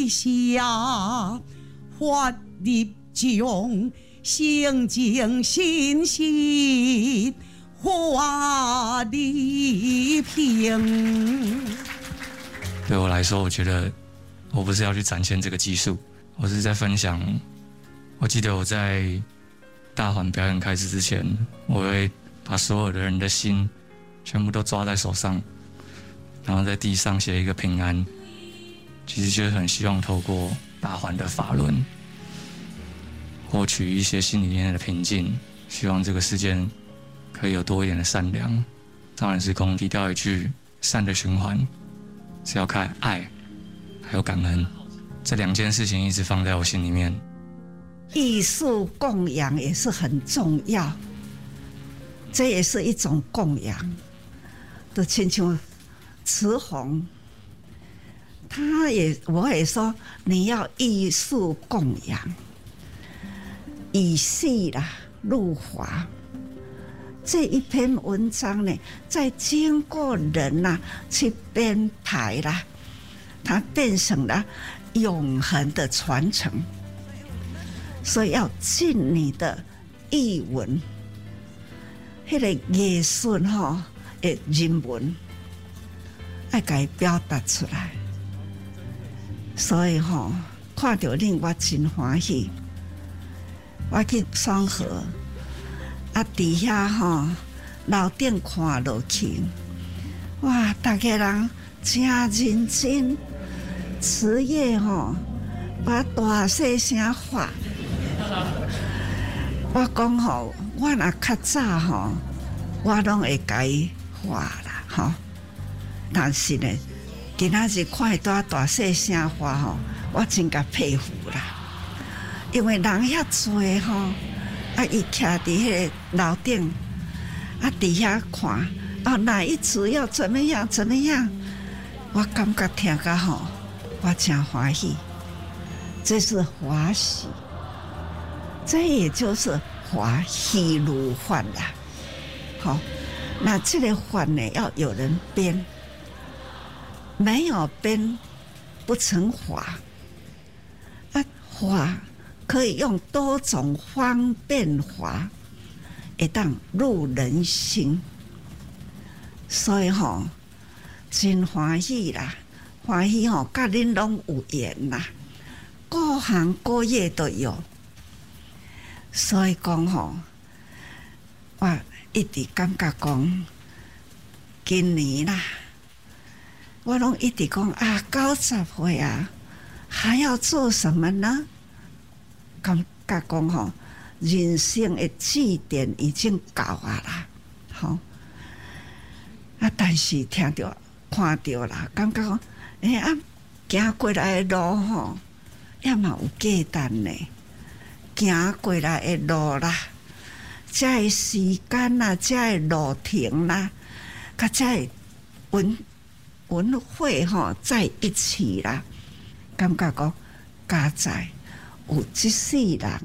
下，法律中行敬信息，华丽平。 对我来说，我觉得我不是要去展现这个技术，我是在分享。我记得我在大环表演开始之前，我会把所有的人的心全部都抓在手上，然后在地上写一个平安。其实就是很希望透过大环的法轮，获取一些心里面的平静，希望这个世间可以有多一点的善良。当然是公提到一句善的循环是要看爱还有感恩，这两件事情一直放在我心里面。 艺术供养也是很重要，这也是一种供养。就亲像慈红，我也说你要艺术供养，以戏啦入华。这一篇文章呢，再经过人呐去编排啦，它变成了永恒的传承。所以要尽你的艺文，那个艺术的人文，要给它表达出来。所以看到恁我真欢喜。我去双河，底下楼顶看落去，哇，大家人真认真，词页把大细声画。我讲我若较早我拢会甲伊画啦但是呢，今仔日看伊大细声画我真甲佩服啦。因为人遐多伊徛伫迄个楼顶，底下看哪一组要怎么样怎么样，我感觉听甲我真欢喜，这是华喜。这也就是华喜如法啦。那这个法呢，要有人编，没有编不成法。法可以用多种方便法，会当入人心。所以真欢喜啦，欢喜甲恁拢有缘啦，各行各业都有。所以讲我一直感觉讲，今年啦，我拢一直讲90岁还要做什么呢？感觉讲人生的祭典已经到啦，但是听到看到啦，感觉行过来的路也嘛有价值呢。行过来的路啦，这的时间啦，这的路程啦，甲这文会在一起啦，感觉讲加在有这世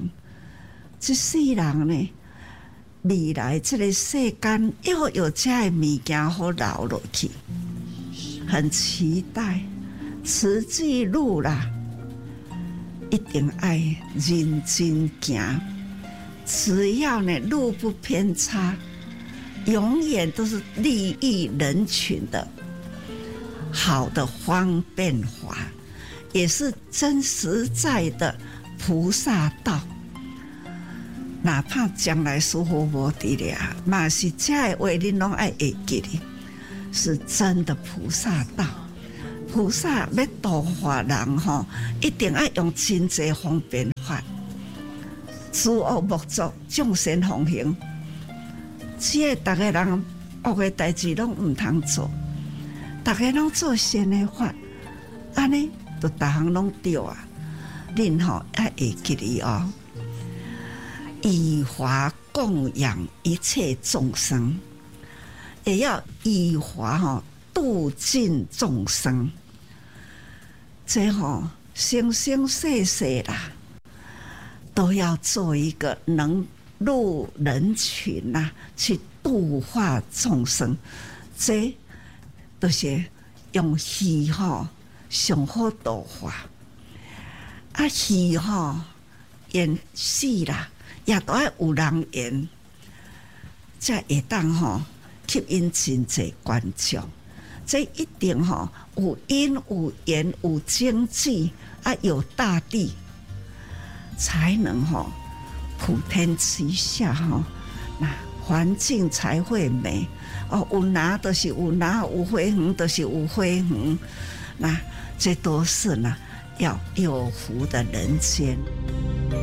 人呢，未来这个世间又有这的物件好留落去，很期待，此际路啦。一定爱认真行，只要呢路不偏差，永远都是利益人群的好的方便法，也是真实在的菩萨道。哪怕将来师父无伫了，嘛是这的话恁拢爱会记哩，是真的菩萨道。菩萨要度化人一定要用真济方便法，诸恶莫作，众善奉行。只个大家人恶的代志拢唔通做，大家拢做善的法，安尼就大行拢对啊。恁要会记哩以华供养一切众生，也要以华度尽众生。这生生世世啦，都要做一个能入人群去度化众生。这都是用戏上好度化。 啊，戏吼演戏啦，也都要有人演，才会当吼吸引真侪观众。这一定吼有因有缘有经济啊，有大地，才能吼普天之下吼，那环境才会美。哦，有拿就是有拿，有花园就是有花园，那这都是呢要有福的人间。